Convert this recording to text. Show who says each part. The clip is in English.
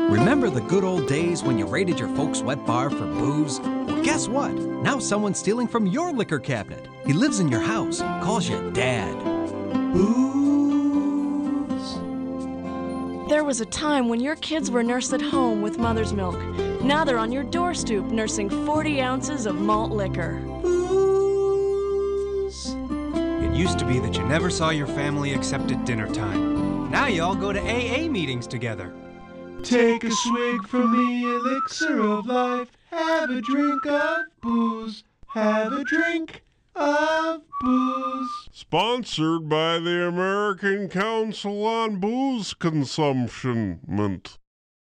Speaker 1: Remember the good old days when you raided your folks' wet bar for booze? Well, guess what? Now someone's stealing from your liquor cabinet. He lives in your house, calls you Dad. Booze.
Speaker 2: There was a time when your kids were nursed at home with mother's milk. Now they're on your doorstep nursing 40 ounces of malt liquor.
Speaker 1: Booze.
Speaker 3: It used to be that you never saw your family except at dinner time. Now you all go to AA meetings together.
Speaker 4: Take a swig from the elixir of life. Have a drink of booze. Have a drink of booze.
Speaker 5: Sponsored by the American Council on Booze Consumption.